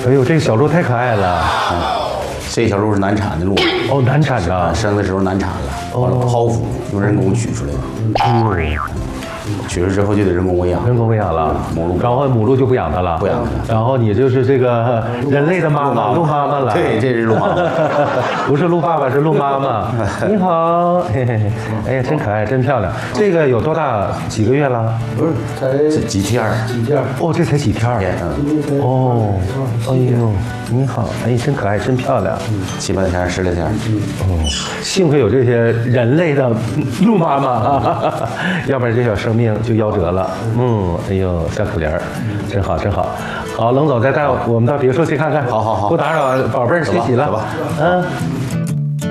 哎呦，这个小鹿太可爱了。 这小鹿是难产的鹿。 哦，难产的。 生的时候难产了，完了剖腹用人工取出来的。取出之后就得人工喂养。 人工喂养了。 母鹿。 然后母鹿就不养它了。 不养它。 然后你就是这个人类的妈妈，鹿妈妈了。 对，这是鹿妈妈。 不是鹿爸爸，是鹿妈妈。你好，嘿嘿嘿，哎呀，真可爱，真漂亮。这个有多大？几个月了？ 不是，才几天？ 哦，这才几天？哦，哎呦，你好，哎，真可爱，真漂亮。 7、8天、10来天。 幸亏有这些人类的鹿妈妈啊，要不然这小生命就夭折了。哎呦，小可怜儿，真好，真好。好，冷总再带我们到别墅去看看。 好。 不打扰宝贝儿休息了。 走吧。